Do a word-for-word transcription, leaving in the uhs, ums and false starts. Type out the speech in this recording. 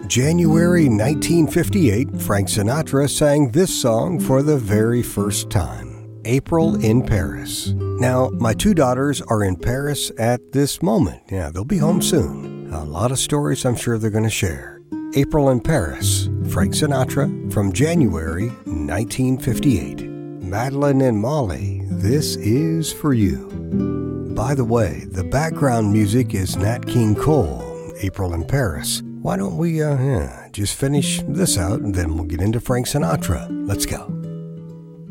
January nineteen fifty-eight, Frank Sinatra sang this song for the very first time, April in Paris. Now, my two daughters are in Paris at this moment. Yeah, they'll be home soon. A lot of stories I'm sure they're going to share. April in Paris, Frank Sinatra from January nineteen fifty-eight. Madeline and Molly, this is for you. By the way, the background music is Nat King Cole, April in Paris. Why don't we uh, yeah, just finish this out and then we'll get into Frank Sinatra. Let's go.